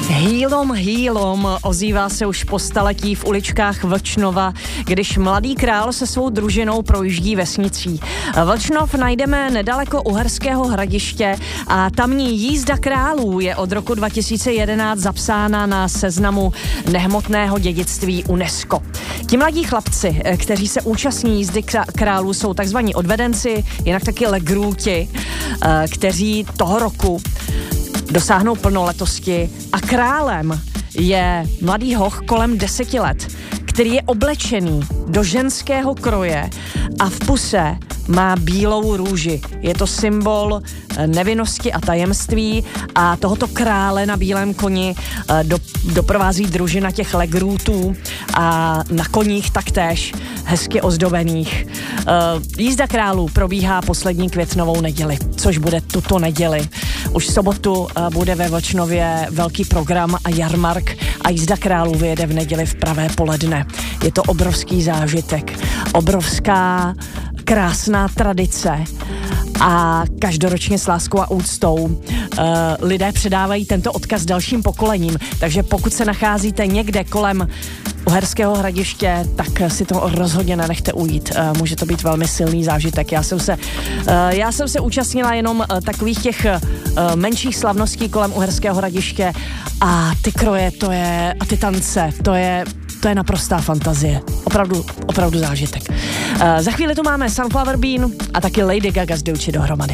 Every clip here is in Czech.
Hýlom, ozývá se už po staletí v uličkách Vlčnova, když mladý král se svou družinou projíždí vesnicí. Vlčnov najdeme nedaleko Uherského Hradiště a tamní jízda králů je od roku 2011 zapsána na seznamu nehmotného dědictví UNESCO. Ti mladí chlapci, kteří se účastní jízdy králů, jsou takzvaní odvedenci, jinak taky legrůti, kteří toho roku dosáhnou plnoletosti a králem je mladý hoch kolem 10 let, který je oblečený do ženského kroje a v puse má bílou růži. Je to symbol nevinnosti a tajemství a tohoto krále na bílém koni doprovází družina těch legrůtů a na koních taktéž hezky ozdobených. Jízda králů probíhá poslední květnovou neděli, což bude tuto neděli. Už v sobotu bude ve Vlčnově velký program a jarmark a jízda králů vyjede v neděli v pravé poledne. Je to obrovský zážitek, obrovská krásná tradice a každoročně s láskou a úctou lidé předávají tento odkaz dalším pokolením, takže pokud se nacházíte někde kolem Uherského Hradiště, tak si to rozhodně nenechte ujít. Může to být velmi silný zážitek. Já jsem se účastnila jenom takových těch menších slavností kolem Uherského Hradiště a ty kroje a ty tance, to je naprostá fantazie. Opravdu zážitek. Za chvíli tu máme Sunflower Bean a taky Lady Gaga z Duči dohromady.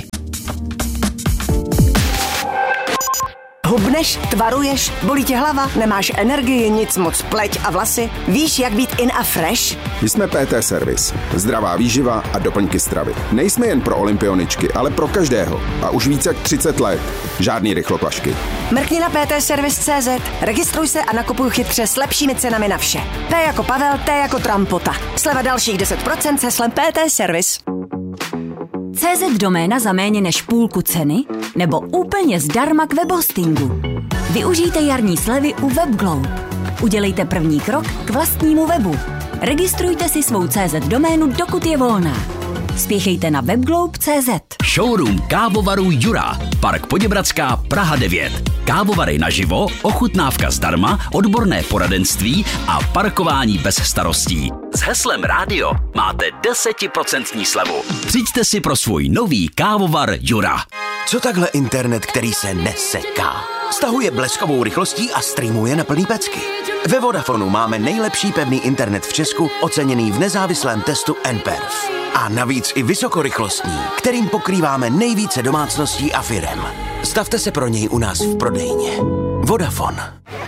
Hubneš, tvaruješ, bolí tě hlava, nemáš energii, nic moc, pleť a vlasy? Víš, jak být in a fresh? Jsme PT Service. Zdravá výživa a doplňky stravy. Nejsme jen pro olympioničky, ale pro každého. A už více jak 30 let. Žádný rychlokvašky. Mrkni na ptservice.cz, registruj se a nakupuj chytře s lepšími cenami na vše. P jako Pavel, T jako Trampota. Sleva dalších 10% se slem PT Service. CZ doména za méně než půlku ceny nebo úplně zdarma k webhostingu. Využijte jarní slevy u WebGlow. Udělejte první krok k vlastnímu webu. Registrujte si svou CZ doménu, dokud je volná. Spěchejte na webglow.cz. Showroom kávovaru Jura, Park Poděbradská, Praha 9. Kávovary naživo, ochutnávka zdarma, odborné poradenství a parkování bez starostí. S heslem rádio máte 10% slevu. Přijďte si pro svůj nový kávovar Jura. Co takhle internet, který se neseká? Stahuje bleskovou rychlostí a streamuje na plný pecky. Ve Vodafonu máme nejlepší pevný internet v Česku, oceněný v nezávislém testu nPerf. A navíc i vysokorychlostní, kterým pokrýváme nejvíce domácností a firem. Stavte se pro něj u nás v prodejně. Vodafone.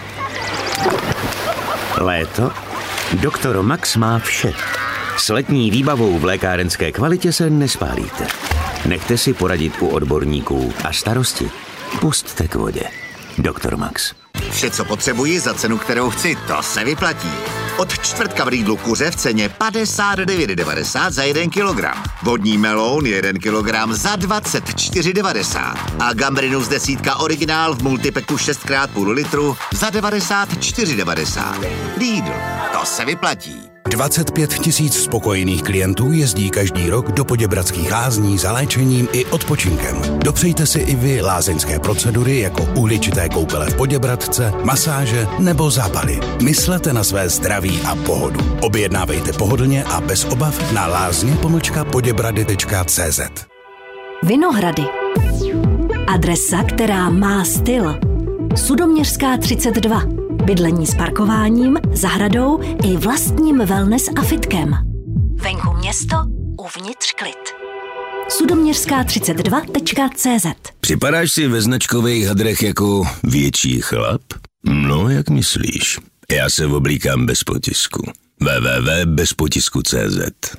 Léto? Doktor Max má vše. S letní výbavou v lékárenské kvalitě se nespálíte. Nechte si poradit u odborníků a starosti pusťte k vodě. Doktor Max. Vše, co potřebuji za cenu, kterou chci, to se vyplatí. Od čtvrtka v Lidlu kuře v ceně 59,90 za 1 kilogram. Vodní meloun 1 kilogram za 24,90. A gambrinus 10 originál v multipeku 6x půl litru za 94,90. Lidl, to se vyplatí. 25 000 spokojených klientů jezdí každý rok do Poděbradských lázní za léčením i odpočinkem. Dopřejte si i vy lázeňské procedury jako uhličité koupele v Poděbradce, masáže nebo zápaly. Myslete na své zdraví a pohodu. Objednávejte pohodlně a bez obav na lázně-poděbrady.cz. Vinohrady. Adresa, která má styl. Sudoměřská 32. Bydlení s parkováním, zahradou i vlastním wellness a fitkem. Venku město, uvnitř klid. Sudoměřská32.cz. Připadáš si ve značkových hadrech jako větší chlap? No, jak myslíš? Já se oblíkám bez potisku. www.bezpotisku.cz.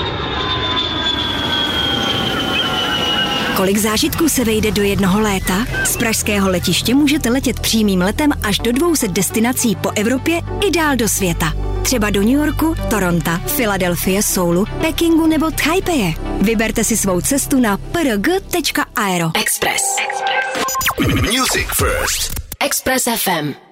Kolik zážitků se vejde do jednoho léta? Z pražského letiště můžete letět přímým letem až do 200 destinací po Evropě i dál do světa. Třeba do New Yorku, Toronto, Filadelfie, Soulu, Pekingu nebo Taipeje. Vyberte si svou cestu na prg.aero. Express. Music First. Express FM.